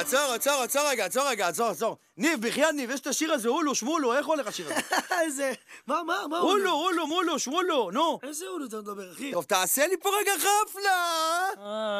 עצור. ניב, בחייאת ניב, יש את השיר הזה, הולו, שמולו, איך הולך השיר הזה? איזה... מה הולו, מולו, שמולו, נו. איזה הולו אתה מדבר, אחי? טוב, תעשה לי פה רגע חפלה!